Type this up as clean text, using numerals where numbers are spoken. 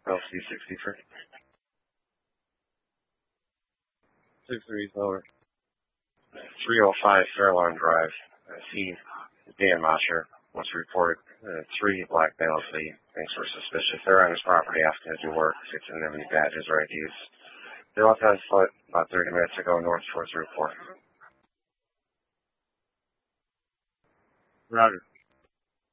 LC 63. 63 over. 305 Fairlawn Drive. Dan Mosher was reported 3 black males. Things were suspicious. They're on his property asking to do work. They didn't have any badges or IDs. They left on foot about 30 minutes ago north towards Route 4. Roger.